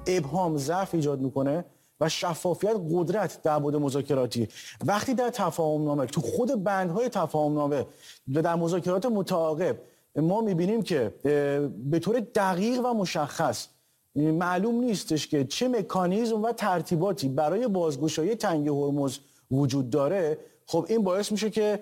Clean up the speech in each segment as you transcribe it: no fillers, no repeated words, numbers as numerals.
ابهام، ضعف ایجاد میکنه و شفافیت قدرت در بود مذاکراتی. وقتی در تفاهمنامه تو خود بندهای تفاهمنامه و در مذاکرات متعاقب ما میبینیم که به طور دقیق و مشخص معلوم نیستش که چه مکانیزم و ترتیباتی برای بازگشایی تنگه هرمز وجود داره، خب این باعث میشه که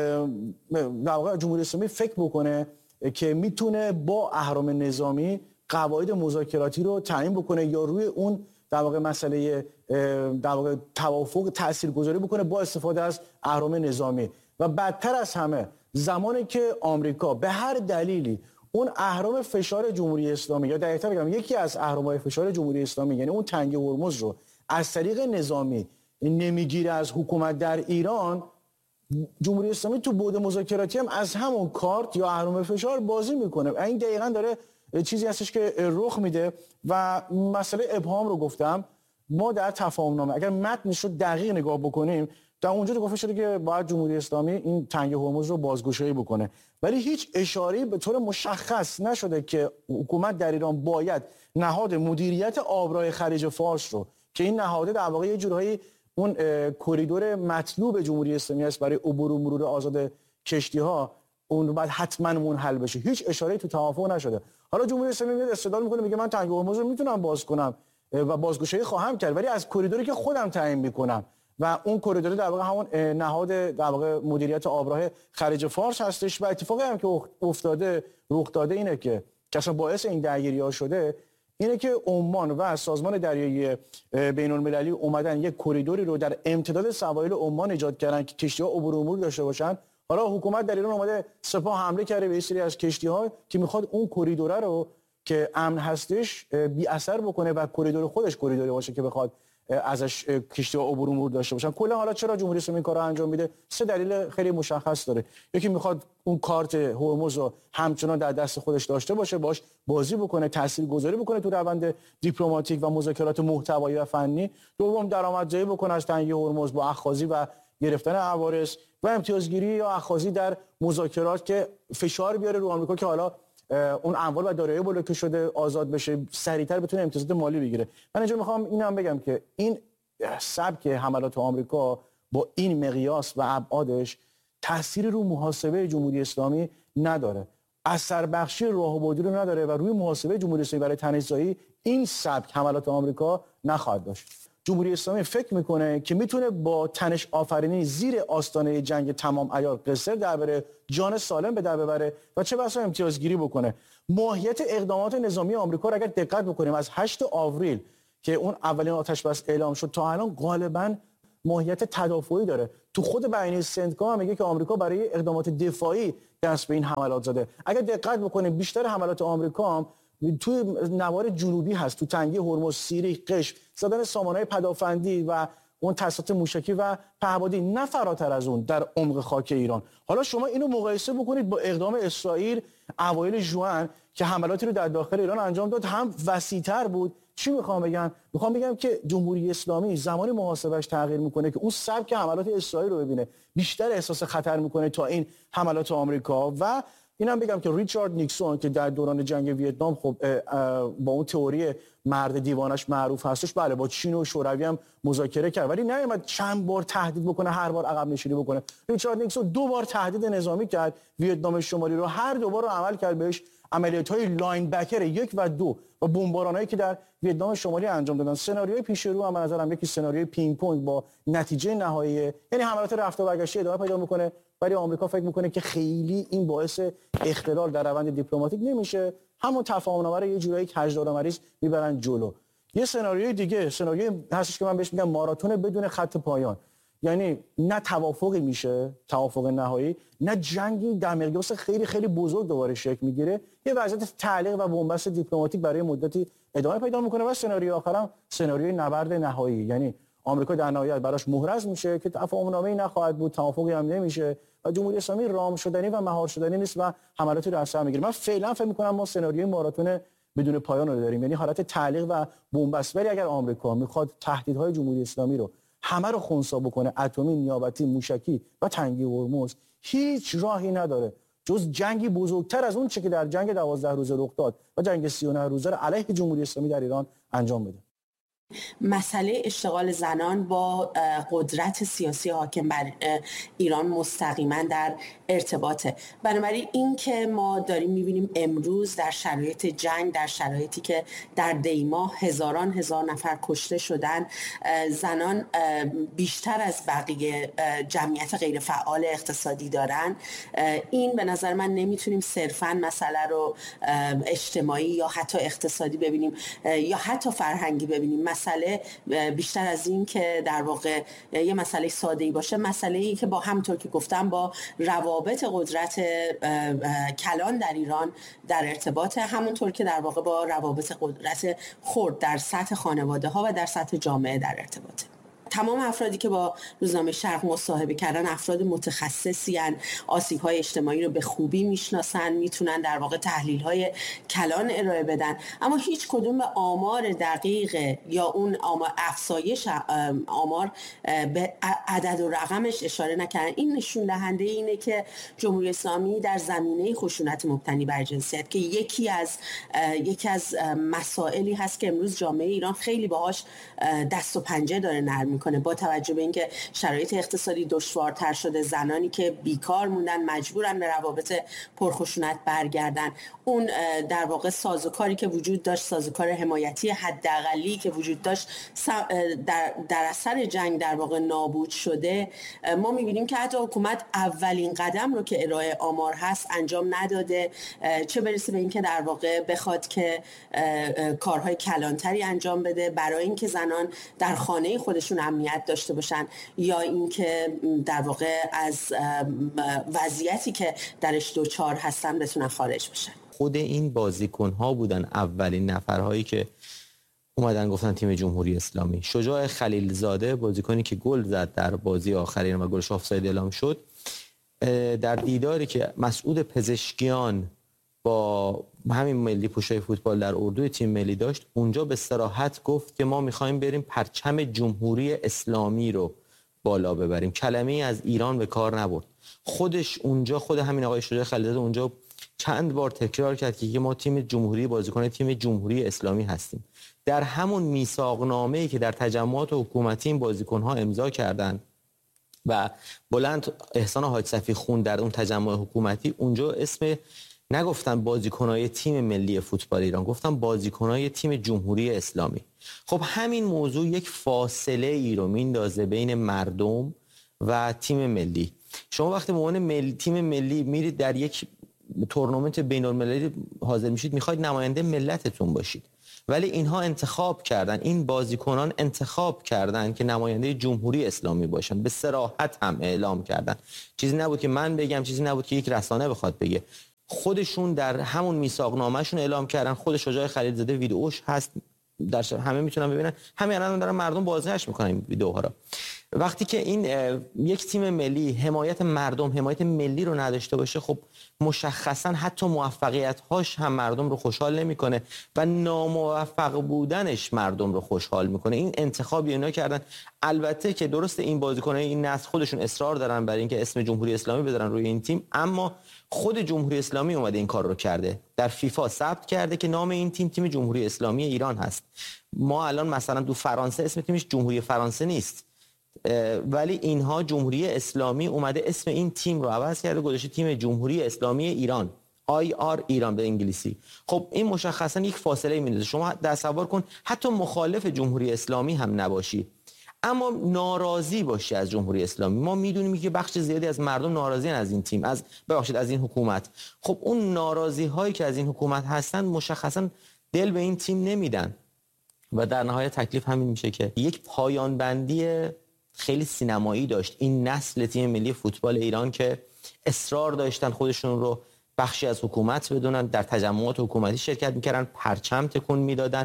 در واقع جمهوری اسلامی فکر بکنه که میتونه با اهرام نظامی قواعد مذاکراتی رو تعیین بکنه یا روی اون در واقع مسئله در واقع توافق تاثیرگذاری بکنه با استفاده از اهرام نظامی. و بدتر از همه زمانی که آمریکا به هر دلیلی اون اهرام فشار جمهوری اسلامی یا دقیقاً بگم یکی از اهرام‌های فشار جمهوری اسلامی یعنی اون تنگه هرمز رو از طریق نظامی نمیگیره از حکومت در ایران، جمهوری اسلامی تو بعد مذاکراتی هم از همون کارت یا اهرام فشار بازی میکنه. این دقیقاً داره چیزی هستش که رخ میده. و مسئله ابهام رو گفتم، ما در تفاهمنامه اگر متنش رو دقیق نگاه بکنیم در اونجا گفته شده که باید جمهوری اسلامی این تنگه هرمز رو بازگشایی بکنه، ولی هیچ اشاره‌ای به طور مشخص نشده که حکومت در ایران باید نهاد مدیریت آبراه خلیج فارس رو که این نهاد در واقع یه جورایی اون کریدور مطلوب جمهوری اسلامی است برای عبور و مرور آزاد کشتی‌ها، اون رو باید حتما منحل بشه. هیچ اشاره‌ای تو توافق نشده. حالا جمهوری اسلامی میاد استدلال میکنه میگه من تنگه هرمز رو میتونم باز کنم و بازگشایی خواهم کرد، ولی از کریدوری که خودم تعیین میکنم و اون کریدور در واقع همون نهاد در واقع مدیریت آبراه خلیج فارس هستش. و اتفاقی هم که افتاده رخ داده اینه که اصلا باعث این درگیری‌ها شده اینه که عمان و سازمان دریایی بین‌المللی اومدن یک کریدوری رو در امتداد سواحل عمان ایجاد کردن که کشتی‌ها عبور و مرور داشته باشن. حالا حکومت در ایران اومده سپاه حمله کرده به سری از کشتی‌ها که میخواد اون کریدور رو که امن هستش بی اثر بکنه و کریدور خودش کریدوری باشه که بخواد ازش کشتی‌ها عبور و مرور داشته باشن. کلا حالا چرا جمهوری اسلامی این کارو انجام میده؟ سه دلیل خیلی مشخص داره. یکی میخواد اون کارت هرمز رو همچنان در دست خودش داشته باشه، باش بازی بکنه، تاثیرگذاری بکنه تو روند دیپلماتیک و مذاکرات محتوایی و فنی. دوم درآمدزایی بکنه از تنگه هرمز با اخاذی و گرفتن عوارض و امتیازگیری یا اخاذی در مذاکرات که فشار بیاره رو آمریکا که حالا اون اموال و دارایی بلوکه شده آزاد بشه، سریعتر بتونه امتیازات مالی بگیره. من اینجا میخوام اینم بگم که این سبک حملات آمریکا با این مقیاس و ابعادش تأثیری رو محاسبه جمهوری اسلامی نداره، اثر بخشی راهبردی رو نداره و روی محاسبه جمهوری اسلامی برای تنش‌زایی این سبک حملات آمریکا نخواهد داشت. جمهوری اسلامی فکر میکنه که میتونه با تنش آفرینی زیر آستانه جنگ تمام عیار قصر در بره، جان سالم به در ببره و چه بسا امتیازگیری بکنه. ماهیت اقدامات نظامی آمریکا رو اگر دقت بکنیم از 8 آوریل که اون اولین آتش بس اعلام شد تا الان غالبا ماهیت تدافعی داره. تو خود بیانیه سنتکا هم میگه که آمریکا برای اقدامات دفاعی دست به این حملات زده. اگر دقت بکنیم بیشتر حملات آمریکا هم توی نوار جنوبی هست، تو تنگه هرمز، سیری، قشم، زدن سامانه‌های پدافندی و اون تاسیسات موشکی و پهپادی، نه فراتر از اون در عمق خاک ایران. حالا شما اینو مقایسه بکنید با اقدام اسرائیل اوایل ژوئن که حملاتی رو در داخل ایران انجام داد، هم وسیع‌تر بود. چی میخوام بگم؟ میخوام بگم که جمهوری اسلامی زمانی محاسبش تغییر میکنه که اون سبک حملات اسرائیل رو ببینه، بیشتر احساس خطر میکنه تا این حملات آمریکا. و اینم بگم که ریچارد نیکسون که در دوران جنگ ویتنام خب با اون تئوری مرد دیوانش معروف هستش، بله با چین و شوروی هم مذاکره کرد ولی نیومد چند بار تهدید بکنه، هر بار عقب نشینی بکنه. ریچارد نیکسون 2 بار تهدید نظامی کرد ویتنام شمالی رو، هر 2 بار رو عمل کرد بهش. عملیات‌های لاین بکر 1 و 2 و بمبارانایی که در ویتنام شمالی انجام دادن، سناریوی پیش رو هم به نظرم یکی سناریوی پینگ پونگ با نتیجه نهایی، یعنی حملات رفت و برگشت ادامه پیدا میکنه. ولی آمریکا فکر میکنه که خیلی این باعث اختلال در روند دیپلماتیک نمیشه، همون تفاهم‌نامه رو یه جورایی کجدار مریض میبرن جلو. یه سناریوی دیگه، سناریوی هستش که من بهش میگم ماراتون بدون خط پایان، یعنی نه توافقی میشه، توافق نهایی، نه جنگی در مقیاس خیلی خیلی بزرگ دوباره شکل میگیره، یه وضعیت تعلیق و بنبست دیپلماتیک برای مدتی ادامه پیدا میکنه و سناریوی آخرام سناریوی نبرد نهایی، یعنی آمریکا در نهایت براش محرز میشه که تفاهم‌نامه‌ای نخواهد بود، توافقی هم نمیشه و جمهوری اسلامی رام شدنی و مهار شدنی نیست و حملاتی رو اثر میگیره. من فعلا فکر میکنم ما سناریوی ماراتون بدون پایان رو داریم، یعنی حالت تعلیق و بنبست. ولی اگر آمریکا میخواد تهدیدهای جمهوری اسلامی رو همه رو خنثی بکنه، اتمی، نیابتی، موشکی و تنگه هرمز، هیچ راهی نداره جز جنگی بزرگتر از اون چه که در جنگ 12 روزه رخ داد و جنگ 39 روزه رو علیه جمهوری اسلامی در ایران انجام بده. مسئله اشتغال زنان با قدرت سیاسی حاکم بر ایران مستقیما در ارتباطه. بنابراین این که ما داریم می‌بینیم امروز در شرایط جنگ، در شرایطی که در دیماه هزاران نفر کشته شدن، زنان بیشتر از بقیه جمعیت غیر فعال اقتصادی دارن، این به نظر من نمیتونیم صرفاً مسئله رو اجتماعی یا حتی اقتصادی ببینیم یا حتی فرهنگی ببینیم. مسئله بیشتر از این که در واقع یه مسئله ساده‌ای باشه، مسئله‌ای که با همونطور که گفتم با روابط قدرت کلان در ایران در ارتباط، همونطور که در واقع با روابط قدرت خرد در سطح خانواده‌ها و در سطح جامعه در ارتباطه. تمام افرادی که با روزنامه شرق مصاحبه کردن افراد متخصصی ان، آسیب‌های اجتماعی رو به خوبی میشناسن، میتونن در واقع تحلیل‌های کلان ارائه بدن، اما هیچ کدوم به آمار دقیق یا اون افزایش آمار به عدد و رقمش اشاره نکردن. این نشون دهنده اینه که جمهوری اسلامی در زمینه خشونت مبتنی بر جنسیت که یکی از مسائلی هست که امروز جامعه ایران خیلی باهاش دست و پنجه داره نرم کنه، با توجه به اینکه شرایط اقتصادی دشوارتر شده، زنانی که بیکار موندن مجبورن به روابط پرخشونت برگردن، اون در واقع سازوکاری که وجود داشت، سازوکار حمایتی حداقلی که وجود داشت در اثر جنگ در واقع نابود شده. ما می‌بینیم که حتی حکومت اولین قدم رو که ارائه آمار هست انجام نداده، چه برسه به اینکه در واقع بخواد که کارهای کلانتری انجام بده برای اینکه زنان در خانه خودشون امنیت داشته باشن یا اینکه در واقع از وضعیتی که درش دوچار هستن بتونن خارج بشن. خود این بازیکن‌ها بودن اولین نفرهایی که اومدن گفتن تیم جمهوری اسلامی. شجاع خلیلزاده، بازیکنی که گل زد در بازی آخرین و گلش آفساید اعلام شد، در دیداری که مسعود پزشکیان با همین ملی پوشای فوتبال در اردوی تیم ملی داشت، اونجا به صراحت گفت که ما می‌خوایم بریم پرچم جمهوری اسلامی رو بالا ببریم. کلمه‌ای از ایران به کار نبرد. خودش اونجا، خود همین آقای شجاع خلیلزاده اونجا چند بار تکرار کرد که ما تیم جمهوری، بازیکن تیم جمهوری اسلامی هستیم. در همون میثاقنامه‌ای که در تجمعات حکومتی این بازیکن‌ها امضا کردند و بلند احسان حاج صفی خون در اون تجمع حکومتی، اونجا اسم نگفتن بازیکن‌های تیم ملی فوتبال ایران، گفتن بازیکن‌های تیم جمهوری اسلامی. خب همین موضوع یک فاصله ای رو میندازه بین مردم و تیم ملی. شما وقتی به عنوان تیم ملی میرید در یک تورنمنت بین‌المللی حاضر میشید، میخواید نماینده ملتتون باشید، ولی اینها انتخاب کردن، این بازیکنان انتخاب کردن که نماینده جمهوری اسلامی باشن. به صراحت هم اعلام کردن، چیزی نبود که من بگم، چیزی نبود که یک رسانه بخواد بگه. خودشون در همون میثاقنامه‌شون اعلام کردن. خود شجاع خلیلزاده ویدئوش هست، در همه میتونن ببینن، همین الان دارن مردم بازنشر میکنن این ویدئوها رو. وقتی که این یک تیم ملی حمایت مردم، حمایت ملی رو نداشته باشه، خب مشخصا حتی موفقیت‌هاش هم مردم رو خوشحال نمیکنه و ناموفق بودنش مردم رو خوشحال میکنه. این انتخابی اینا کردن. البته که درست این بازیکن‌های این نسل خودشون اصرار دارن برای اینکه اسم جمهوری اسلامی بذارن روی این تیم، اما خود جمهوری اسلامی اومده این کار رو کرده، در فیفا ثبت کرده که نام این تیم تیم جمهوری اسلامی ایران هست. ما الان مثلا تو فرانسه اسم تیمش جمهوری فرانسه نیست، ولی اینها جمهوری اسلامی اومده اسم این تیم رو عوض کرده، گذاشته تیم جمهوری اسلامی ایران، IR ایران به انگلیسی. خب این مشخصا یک فاصله میندازه. شما تصور کن حتی مخالف جمهوری اسلامی هم نباشی، اما ناراضی باشی از جمهوری اسلامی. ما میدونیم که بخش زیادی از مردم ناراضی از این تیم، از این حکومت. خب اون ناراضی هایی که از این حکومت هستن مشخصا دل به این تیم نمیدن و در نهایت تکلیف همین میشه که یک پایان بندی خیلی سینمایی داشت این نسل تیم ملی فوتبال ایران که اصرار داشتن خودشون رو بخشی از حکومت بدونن، در تجمعات حکومتی شرکت میکردن، پرچم تکون میدادن.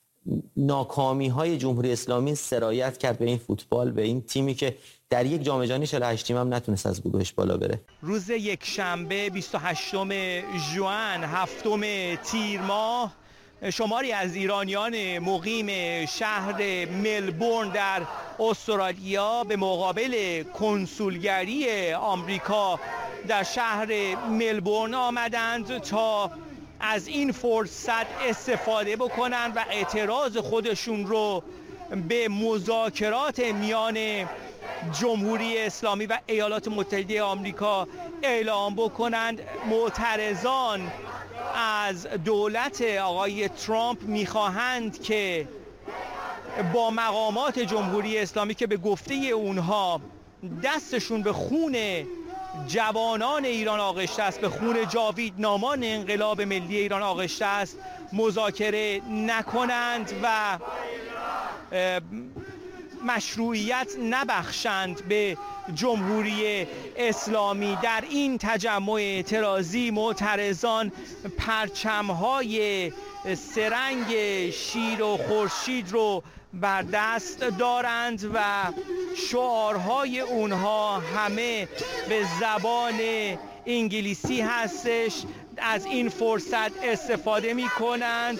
ناکامی های جمهوری اسلامی سرایت کرد به این فوتبال، به این تیمی که در یک جام جهانی 48 تیم هم نتونست از گروهش بالا بره. روز یک شنبه 28 ژوئن، هفتم تیر ماه، شماری از ایرانیان مقیم شهر ملبورن در استرالیا به مقابل کنسولگری آمریکا در شهر ملبورن آمدند تا از این فرصت استفاده بکنند و اعتراض خودشون رو به مذاکرات میان جمهوری اسلامی و ایالات متحده آمریکا اعلام بکنند. معترضان از دولت آقای ترامپ میخواهند که با مقامات جمهوری اسلامی که به گفته اونها دستشون به خون جوانان ایران آغشته است، به خون جاویدنامان انقلاب ملی ایران آغشته است، مذاکره نکنند و مشروعیت نبخشند به جمهوری اسلامی. در این تجمع اعتراضی معترضان پرچم‌های سرنگ شیر و خورشید رو بر دست دارند و شعارهای اونها همه به زبان انگلیسی هستش. از این فرصت استفاده می کنند،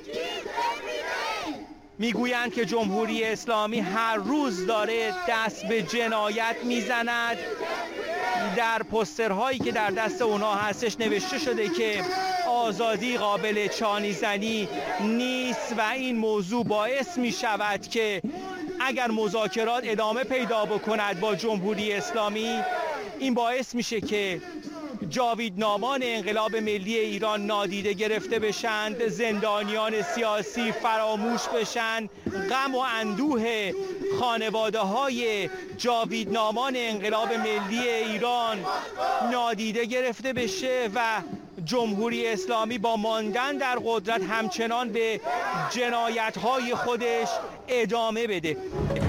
میگویند که جمهوری اسلامی هر روز داره دست به جنایت میزند. در پوسترهایی که در دست اونها هستش نوشته شده که آزادی قابل چانی زنی نیست و این موضوع باعث می شود که اگر مذاکرات ادامه پیدا بکند با جمهوری اسلامی، این باعث میشه که جاویدنامان انقلاب ملی ایران نادیده گرفته بشند، زندانیان سیاسی فراموش بشن، غم و اندوه خانواده های جاویدنامان انقلاب ملی ایران نادیده گرفته بشه و جمهوری اسلامی با ماندن در قدرت همچنان به جنایت‌های خودش ادامه بده.